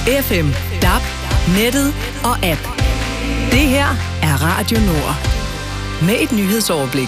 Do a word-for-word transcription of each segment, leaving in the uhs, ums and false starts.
F M, D A B, nettet og app. Det her er Radio Nord. Med et nyhedsoverblik.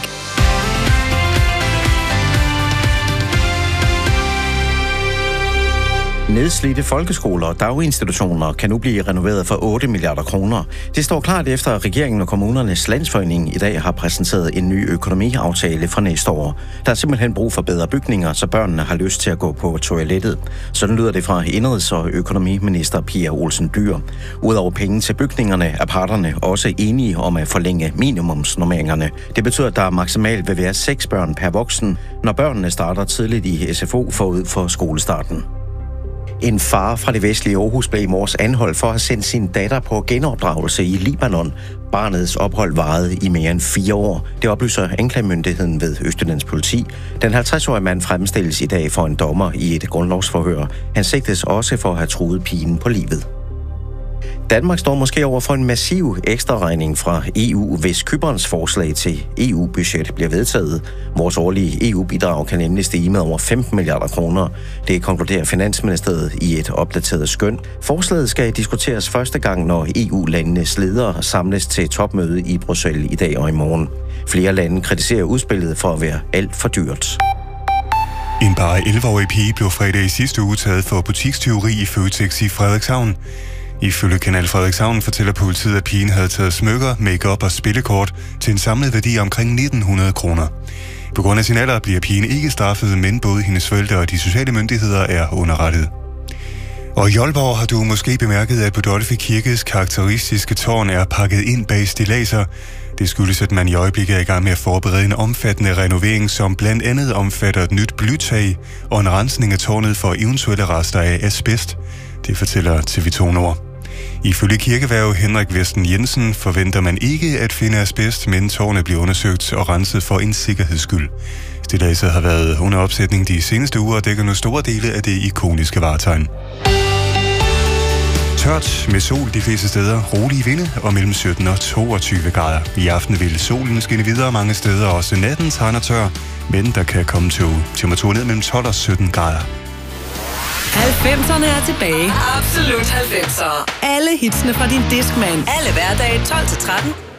Nedslidte folkeskoler og daginstitutioner kan nu blive renoveret for otte milliarder kroner. Det står klart efter, at regeringen og kommunernes landsforening i dag har præsenteret en ny økonomiaftale for næste år. Der er simpelthen brug for bedre bygninger, så børnene har lyst til at gå på toilettet. Sådan lyder det fra indenrigs- og økonomiminister Pia Olsen Dyhr. Udover penge til bygningerne er parterne også enige om at forlænge minimumsnormeringerne. Det betyder, at der maksimalt vil være seks børn per voksen, når børnene starter tidligt i S F O forud for skolestarten. En far fra det vestlige Aarhus blev i morges anholdt for at have sendt sin datter på genopdragelse i Libanon. Barnets ophold varede i mere end fire år. Det oplyser anklagemyndigheden ved Østjyllands politi. Den halvtreds-årige mand fremstilles i dag for en dommer i et grundlovsforhør. Han sigtes også for at have truet pigen på livet. Danmark står måske over for en massiv ekstraregning fra E U, hvis Cyperns forslag til E U-budget bliver vedtaget. Vores årlige E U-bidrag kan nemlig stige med over femten milliarder kroner. Det konkluderer Finansministeriet i et opdateret skøn. Forslaget skal diskuteres første gang, når E U-landenes ledere samles til topmøde i Bruxelles i dag og i morgen. Flere lande kritiserer udspillet for at være alt for dyrt. En bare elleve-årig pige blev fredag i sidste uge taget for butikstyveri i Føtex i Frederikshavn. Ifølge Kanal Frederikshavn fortæller politiet, at pigen havde taget smykker, make-up og spillekort til en samlet værdi omkring nitten hundrede kroner. På grund af sin alder bliver pigen ikke straffet, men både hendes forældre og de sociale myndigheder er underrettet. Og i Aalborg har du måske bemærket, at Budolfi Kirkes karakteristiske tårn er pakket ind bag stilladser. Det skyldes, at man i øjeblikket er i gang med at forberede en omfattende renovering, som blandt andet omfatter et nyt blytag og en rensning af tårnet for eventuelle rester af asbest. Det fortæller T V to Nord. Ifølge kirkeværge Henrik Vesten Jensen forventer man ikke at finde asbest, men tårnet bliver undersøgt og renset for en sikkerheds skyld. Stilladset har været under opsætning de seneste uger og dækker nu store dele af det ikoniske vartegn. Tørt med sol de fleste steder, rolige vinde og mellem sytten og toogtyve grader. I aften vil solen skinne videre mange steder, også natten tegner tør, men der kan komme til temperaturer ned mellem tolv og sytten grader. halvfemserne er tilbage. Absolut halvfemser. Alle hitsene fra din Discman. Alle hverdage tolv til tretten